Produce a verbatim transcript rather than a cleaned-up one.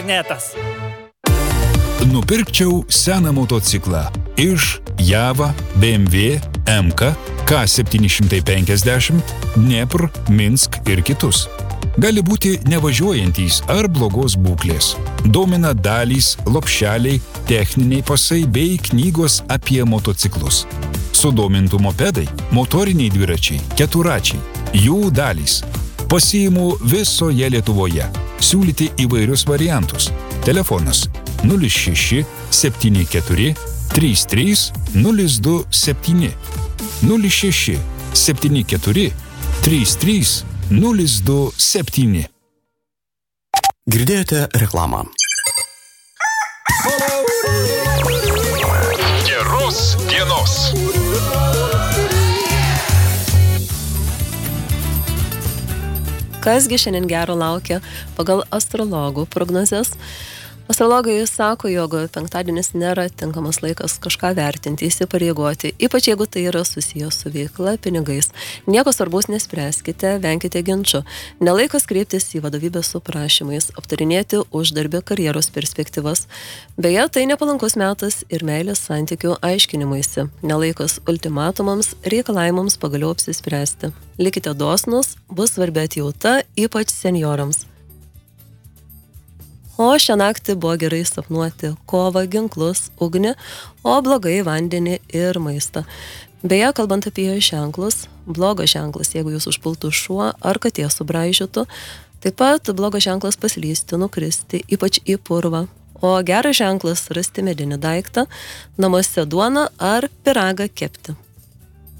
Netas. Nupirkčiau seną motociklą iš Java, B M W, M K, K septyni šimtai penkiasdešimt, Dnepr, Minsk ir kitus. Gali būti nevažiuojantys ar blogos būklės. Domina dalys, lopšeliai, techniniai pasai bei knygos apie motociklus. Sudomintų mopedai, motoriniai dviračiai, keturačiai, jų dalys. Pasiimu visoje Lietuvoje. Siūlyti įvairius variantus. Telefonas nulis šeši septyni keturi trys trys nulis du septyni nulis šeši septyni keturi trys trys nulis du septyni. Girdėjote reklamą. Geros dienos. Kasgi šiandien gero laukia pagal astrologų prognozes? Astrologai sako, jog penktadienis nėra tinkamas laikas kažką vertinti, įsipareigoti, ypač jeigu tai yra susijęs su veikla, pinigais. Nieko svarbaus nespręskite, venkite ginčių. Nelaikas kreiptis į vadovybę su prašymais, aptarinėti uždarbį, karjeros perspektyvas. Beje, tai nepalankus metas ir meilės santykių aiškinimuisi. Nelaikas ultimatumams, reikalavimams pagaliau apsispręsti. Likite dosnus, bus svarbi atjauta, ypač senjorams. O šią naktį buvo gerai sapnuoti kovą, ginklus, ugnį, o blogai vandenį ir maistą. Beje, kalbant apie ženklus, blogas ženklas, jeigu jūs užpultų šuo ar katė subraižytų, taip pat blogas ženklas paslysti, nukristi, ypač į purvą. O geras ženklas rasti medinį daiktą, namuose duoną ar pyragą kepti.